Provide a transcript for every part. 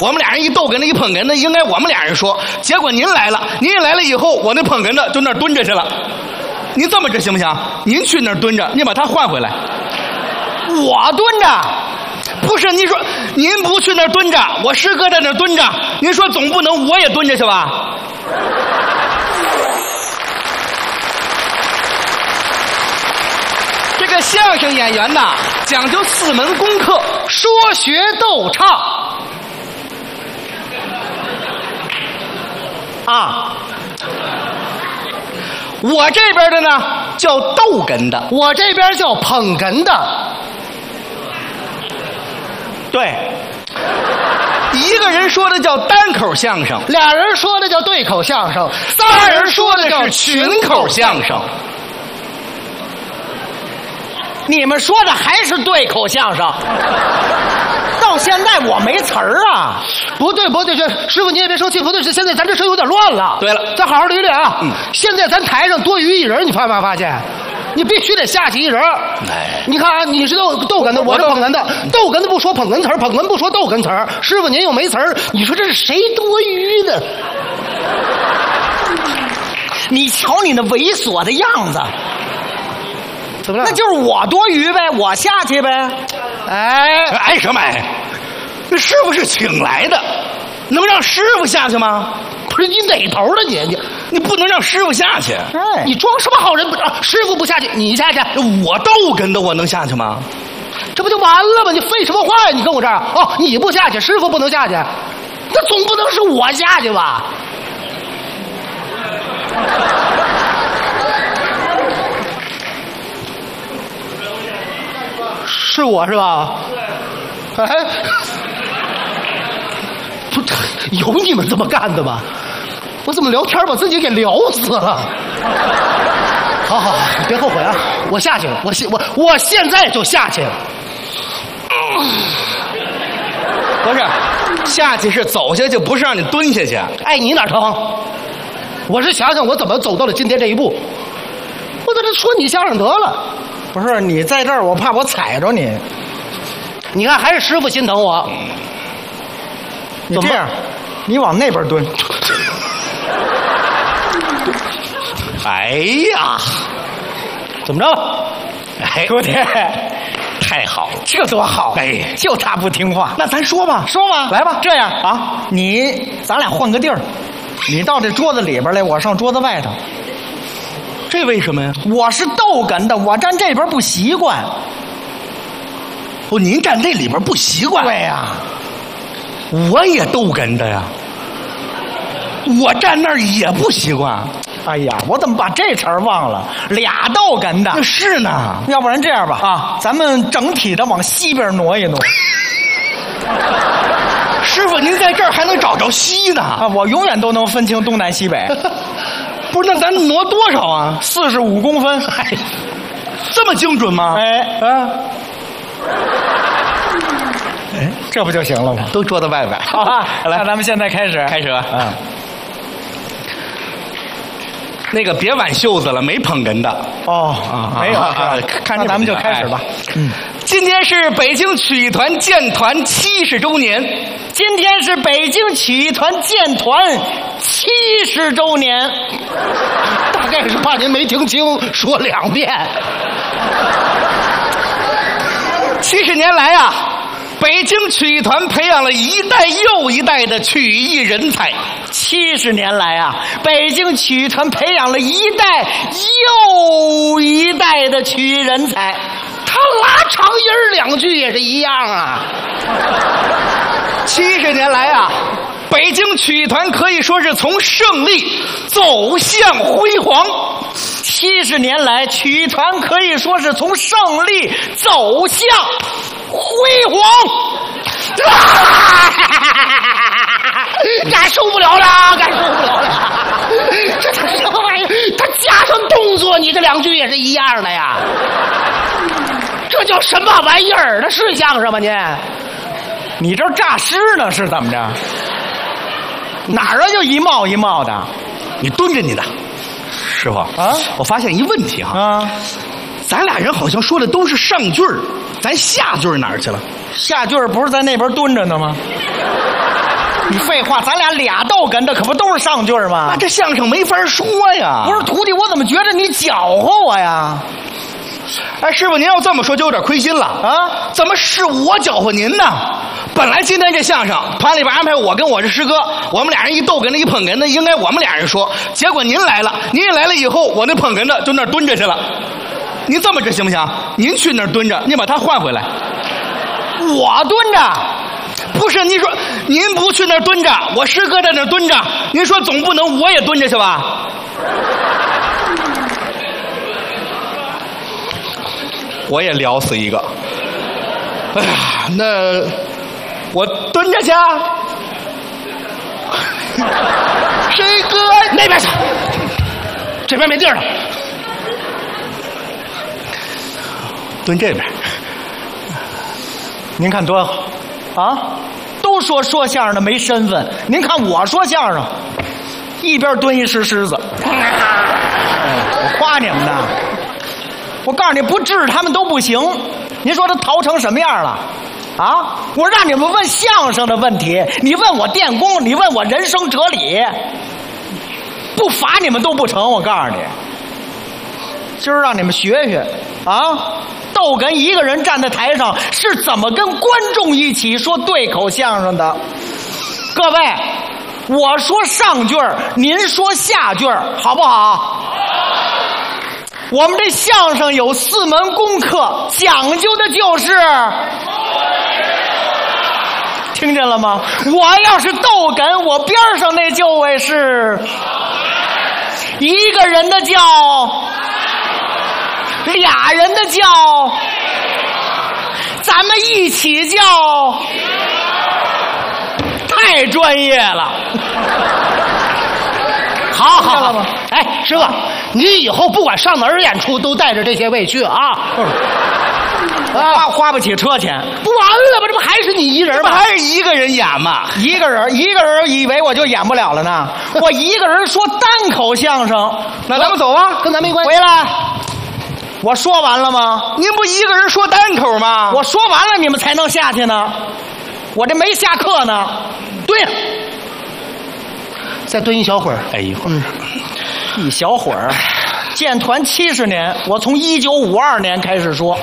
我们俩人一逗哏的，一捧哏的，应该我们俩人说。结果您来了，您一来了以后，我那捧哏的就那儿蹲着去了。您这么着行不行？您去那儿蹲着，您把他换回来。 我蹲着。 不是，您说您不去那儿蹲着，我师哥在那儿蹲着，您说总不能我也蹲着去吧？这个相声演员呐，讲究4门功课： 说学逗唱。啊， 我这边的呢叫逗哏的， 我这边叫捧哏的。对， 一个人说的叫单口相声， 俩人说的叫对口相声，3人说的叫群口相声。你们说的还是对口相声？到现在我没词儿啊！不对，这师傅你也别生气，不对，是现在咱这事有点乱了。 对了， 咱好好捋捋啊！现在咱台上多余一人，你发没发现？你必须得下去一人。 哎， 你看啊，你是逗哏的，我是捧哏的。逗哏的不说捧哏词儿，捧哏不说逗哏词儿。师傅您又没词儿，你说这是谁多余的？你瞧你那猥琐的样子，怎么了？那就是我多余呗，我下去呗。 哎什么哎？这师傅是请来的，能让师傅下去吗？ 不是你哪头的你不能让师傅下去。 哎，你装什么好人？师傅不下去，你下去。 我逗哏的，我能下去吗？ 这不就完了吗？你废什么话呀？你跟我这儿哦，你不下去，师傅不能下去，那总不能是我下去吧？是我是吧？哎，不，有你们这么干的吗？我怎么聊天把自己给聊死了？好，别后悔啊！我下去了，我现在就下去了。 不是，下去是走下去，不是让你蹲下去。 哎，你哪成？我是想想我怎么走到了今天这一步。我在这说你相声得了。 不是你在这儿，我怕我踩着你。 你看，还是师傅心疼我。 你这样，你往那边蹲。 哎呀， 怎么着？ 哎， 徒弟， 太好了， 这多好！ 哎， 就他不听话。 那咱说吧， 说吧， 来吧， 这样啊，咱俩换个地儿，你到这桌子里边来，我上桌子外头。 这为什么呀？ 我是逗哏的，我站这边不习惯。 哦，您站这里边不习惯？ 对呀， 我也逗哏的呀，我站那儿也不习惯。 哎呀，我怎么把这词儿忘了？俩逗哏的。 是呢。 要不然这样吧， 啊， 咱们整体的往西边挪一挪。 师傅，您在这儿还能找着西呢？ 啊，我永远都能分清东南西北。 不是，那咱挪多少啊 ？45公分。 哎，这么精准吗？ 哎，这不就行了吗？ 都桌子外边。 好吧，来，咱们现在开始吧。那个别挽袖子了，没捧哏的。 哦，没有啊。 看那咱们就开始吧。 今天是北京曲艺团建团70周年。 今天是北京曲艺团建团70周年。 大概是怕您没听清，说2遍。 70年来啊，北京曲艺团培养了一代又一代的曲艺人才。 70年来啊，北京曲艺团培养了一代又一代的曲艺人才。 他拉长音2句也是一样啊。 70年来啊，北京曲艺团可以说是从胜利走向辉煌。 70年来，曲艺团可以说是从胜利走向辉煌。 该受不了了，该受不了了！这他什么玩意儿？他加上动作，你这2句也是一样的呀？这叫什么玩意儿？那是相声吗？ 你这诈尸呢？是怎么着？哪儿啊？就一冒一冒的。 你蹲着你的，师傅啊！我发现一问题哈啊，咱俩人好像说的都是上句儿，咱下句儿哪儿去了？ 下句儿不是在那边蹲着呢吗？ 你废话，咱俩逗哏的，可不都是上句吗？ 那这相声没法说呀。 不是徒弟，我怎么觉得你搅和我呀？ 哎，师傅，您要这么说就有点亏心了啊！ 怎么是我搅和您呢？本来今天这相声团里边安排我跟我这师哥，我们俩人一逗哏的，一捧哏的，应该我们俩人说。结果您来了，您一来了以后，我那捧哏的就那儿蹲着去了。您这么着行不行？您去那儿蹲着，您把他换回来。 我蹲着。 不是，您说您不去那儿蹲着，我师哥在那儿蹲着，您说总不能我也蹲着去吧？我也聊死一个。哎呀，那我蹲着去。谁哥那边去，这边没地儿了。 蹲这边。 您看多好啊！都说相声的没身份，您看我说相声，一边蹲一石狮子。我夸你们呢，我告诉你，不治他们都不行。您说他逃成什么样了？啊！我让你们问相声的问题，你问我电工，你问我人生哲理，不罚你们都不成。我告诉你，今儿让你们学学啊！逗哏一个人站在台上是怎么跟观众一起说对口相声的？各位，我说上句儿，您说下句儿，好不好？我们这相声有4门功课，讲究的就是听见了吗？我要是逗哏，我边上那就位是一个人的叫，俩人的叫，咱们一起叫，太专业了。 好了，哎，师傅，你以后不管上哪儿演出，都带着这些位去啊。 花不起车钱， 不完了吗？这不还是你一人吗？ 还是一个人演嘛？ 一个人以为我就演不了了呢？我一个人说单口相声， 那咱们走啊， 跟咱没关系。 回来。我说完了吗？ 您不一个人说单口吗？ 我说完了，你们才能下去呢。我这没下课呢。 对呀，再蹲一小会儿。 哎呦， 一小会儿。建团70年，我从1952年开始说。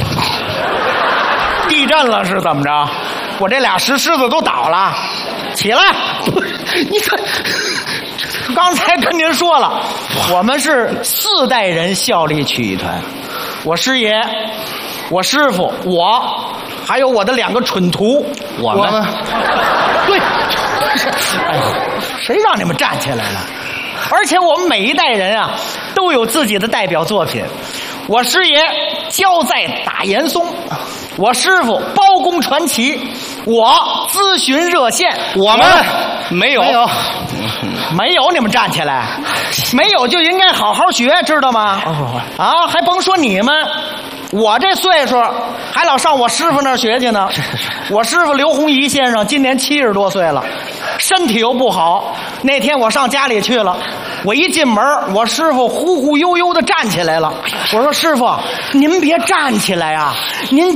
地震了是怎么着？我这俩石狮子都倒了。起来！ 你看， 刚才跟您说了，我们是4代人效力曲艺团，我师爷，我师傅，我，还有我的2个蠢徒，我们对，哎呦，谁让你们站起来了？而且我们每一代人啊，都有自己的代表作品。我师爷焦在打严嵩，我师傅包公传奇，我咨询热线， 我们没有。 没有，你们站起来，没有就应该好好学，知道吗？啊，还甭说你们，我这岁数还老上我师傅那儿学去呢。我师傅刘洪仪先生今年70多岁了，身体又不好。那天我上家里去了，我一进门，我师傅忽忽悠悠的站起来了。我说师傅，您别站起来啊，您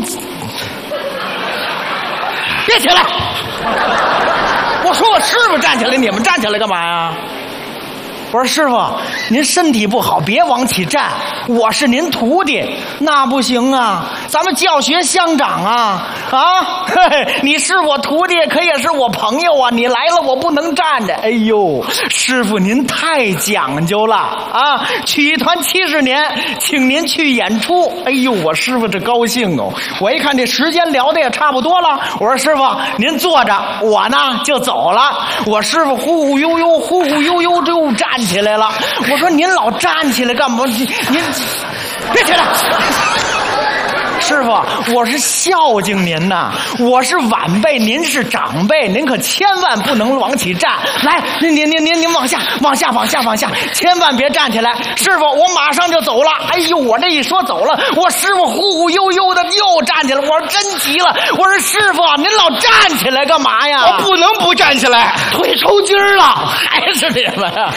别起来。我说我师傅站起来，你们站起来干嘛呀？我说师傅，您身体不好，别往起站。我是您徒弟，那不行啊，咱们教学相长啊啊！嘿嘿，你是我徒弟，可也是我朋友啊！你来了，我不能站着。哎呦，师傅您太讲究了啊！曲艺团70年，请您去演出。哎呦，我师傅这高兴哦！我一看这时间聊的也差不多了，我说师傅您坐着，我呢就走了。我师傅忽忽悠悠就站起来了。我说您老站起来干嘛？您别起来。师傅，我是孝敬您呐，我是晚辈，您是长辈，您可千万不能往起站。来，您往下，千万别站起来。师傅，我马上就走了。哎呦，我这一说走了，我师傅忽忽悠悠的又站起来。我说真急了，我说师傅，您老站起来干嘛呀？ 我不能不站起来， 腿抽筋了，还是你们啊？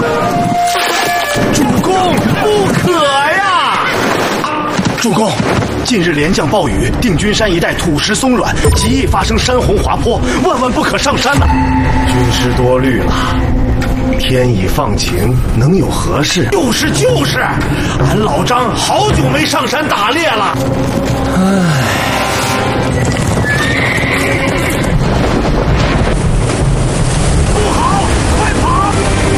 主公不可呀！主公， 近日连降暴雨，定军山一带土石松软，极易发生山洪滑坡，万万不可上山呐！军师多虑了。天已放晴，能有何事？就是，俺老张好久没上山打猎了。不好，快跑！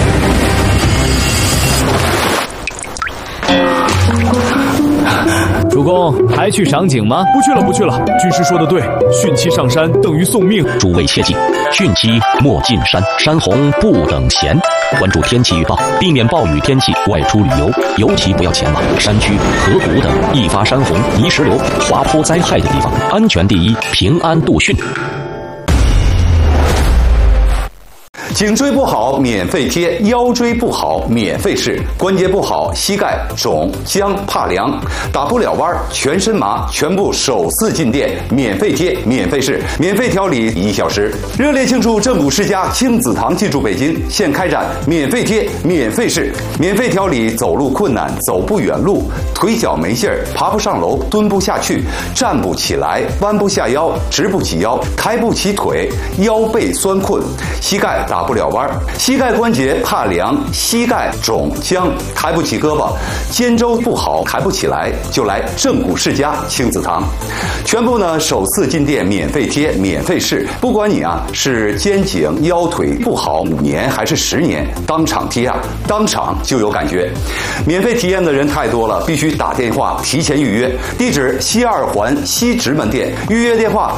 主公还去赏景吗？ 不去了。军师说的对，汛期上山等于送命。 诸位切记，汛期莫进山，山洪不等闲。关注天气预报，避免暴雨天气外出旅游，尤其不要前往山区、河谷等易发山洪、泥石流、滑坡灾害的地方。安全第一，平安度汛。 颈椎不好免费贴，腰椎不好免费试，关节不好膝盖肿僵怕凉打不了弯全身麻，全部首次进店免费贴免费试，免费调理1小时。热烈庆祝正骨世家亲子堂进驻北京，现开展免费贴免费试，免费调理走路困难、走不远路、腿脚没劲儿、爬不上楼、蹲不下去、站不起来、弯不下腰、直不起腰、抬不起腿、腰背酸困、膝盖打不了弯，膝盖关节怕凉、膝盖肿僵、抬不起胳膊、肩周不好抬不起来，就来正骨世家亲子堂。全部呢首次进店免费贴免费试，不管你是肩颈腰腿不好5年还是10年，当场贴当场就有感觉。免费体验的人太多了，必须打电话提前预约。地址西2环西直门店，预约电话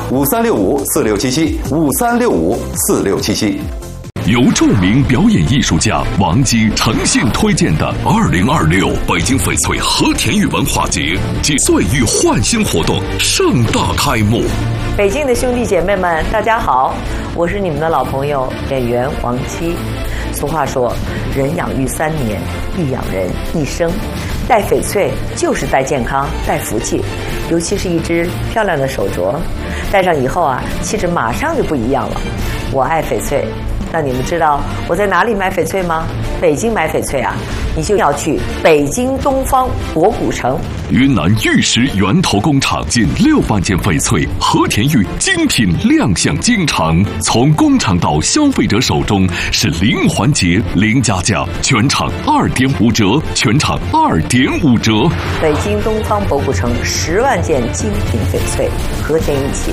5365467753654677。 由著名表演艺术家王姬诚信推荐的2026北京翡翠和田玉文化节及岁玉焕新活动盛大开幕。 北京的兄弟姐妹们，大家好，我是你们的老朋友演员王姬。俗话说，人养育3年，必养人一生。戴翡翠就是戴健康、戴福气，尤其是一只漂亮的手镯，戴上以后气质马上就不一样了。我爱翡翠。那你们知道我在哪里买翡翠吗？北京买翡翠你就要去北京东方博古城。 云南玉石源头工厂近6万件翡翠和田玉精品亮相京城，从工厂到消费者手中是0环节0加价，全场2.5折，全场2.5折。 北京东方博古城10万件精品翡翠和田玉器。